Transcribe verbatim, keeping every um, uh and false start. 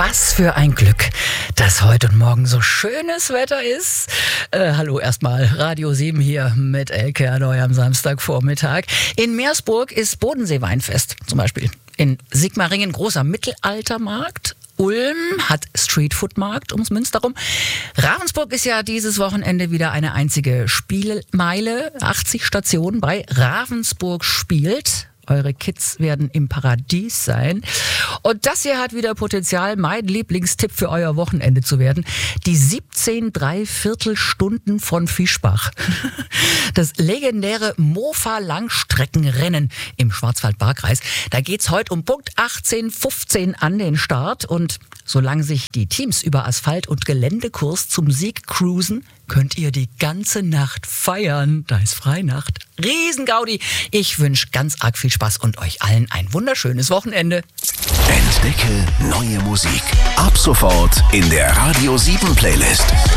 Was für ein Glück, dass heute und morgen so schönes Wetter ist. Äh, hallo erstmal, Radio sieben hier mit Elke Erneu am Samstagvormittag. In Meersburg ist Bodensee-Weinfest zum Beispiel. In Sigmaringen großer Mittelaltermarkt. Ulm hat Streetfood-Markt ums Münster rum. Ravensburg ist ja dieses Wochenende wieder eine einzige Spielmeile. achtzig Stationen bei Ravensburg spielt. Eure Kids werden im Paradies sein. Und das hier hat wieder Potenzial, mein Lieblingstipp für euer Wochenende zu werden. Die siebzehn Dreiviertelstunden von Fischbach. Das legendäre Mofa-Langstreckenrennen im Schwarzwald-Baar-Kreis. Da geht's heute um Punkt achtzehn fünfzehn an den Start. Und solange sich die Teams über Asphalt- und Geländekurs zum Sieg cruisen, könnt ihr die ganze Nacht feiern. Da ist Freinacht. Riesengaudi. Ich wünsche ganz arg viel Spaß und euch allen ein wunderschönes Wochenende. Entdecke neue Musik. Ab sofort in der Radio sieben Playlist.